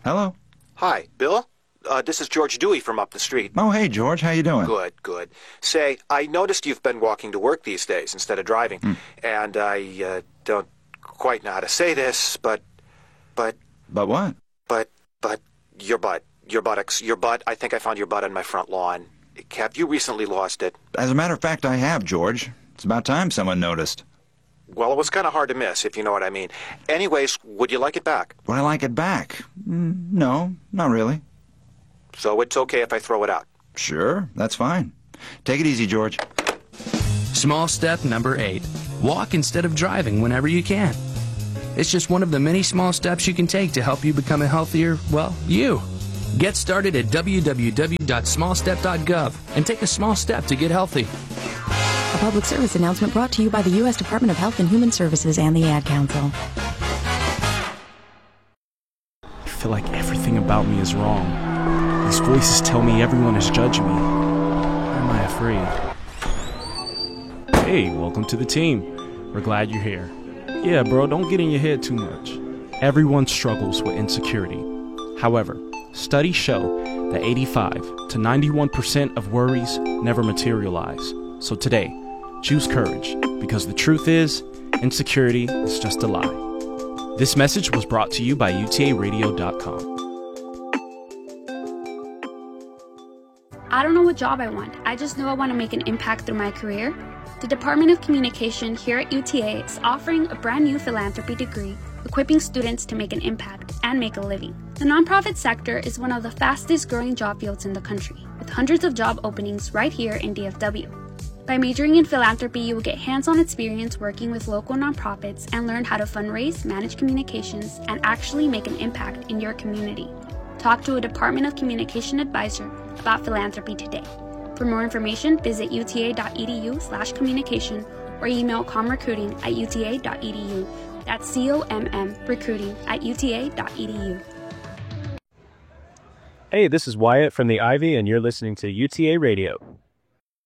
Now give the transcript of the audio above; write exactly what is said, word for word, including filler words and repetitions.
Hello? Hi, Bill? Uh, this is George Dewey from up the street. Oh, hey, George. How you doing? Good, good. Say, I noticed you've been walking to work these days instead of driving. Mm. And I uh, don't quite know how to say this, but... But... But what? But... But... Your butt. Your buttocks. Your butt. I think I found your butt on my front lawn. Have you recently lost it? As a matter of fact, I have, George. It's about time someone noticed. Well, it was kind of hard to miss, if you know what I mean. Anyways, would you like it back? Would I like it back? Mm, no, not really. So it's okay if I throw it out? Sure, that's fine. Take it easy, George. Small step number eight. Walk instead of driving whenever you can. It's just one of the many small steps you can take to help you become a healthier, well, you. Get started at w w w dot small step dot gov and take a small step to get healthy. A public service announcement brought to you by the U S Department of Health and Human Services and the Ad Council. I feel like everything about me is wrong. These voices tell me everyone is judging me. Why am I afraid? Hey, welcome to the team. We're glad you're here. Yeah, bro, don't get in your head too much. Everyone struggles with insecurity. However, studies show that eighty-five to ninety-one percent of worries never materialize. So today, choose courage, because the truth is, insecurity is just a lie. This message was brought to you by U T A radio dot com. I don't know what job I want. I just know I want to make an impact through my career. The Department of Communication here at U T A is offering a brand new philanthropy degree, equipping students to make an impact and make a living. The nonprofit sector is one of the fastest growing job fields in the country, with hundreds of job openings right here in D F W. By majoring in philanthropy, you will get hands-on experience working with local nonprofits and learn how to fundraise, manage communications, and actually make an impact in your community. Talk to a Department of Communication advisor about philanthropy today. For more information, visit u t a dot e d u slash communication or email comrecruiting at u t a dot e d u. That's C O M M recruiting at u t a dot e d u. Hey, this is Wyatt from the Ivy, and you're listening to U T A Radio.